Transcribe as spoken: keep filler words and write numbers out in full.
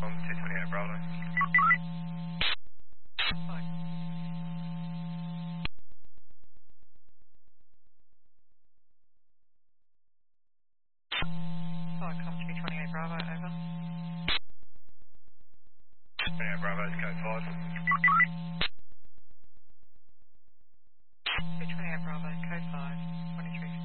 Um, two twenty-eight Bravo. Fine. Fine, come two twenty-eight Bravo, over. twenty-eight Bravo, code five.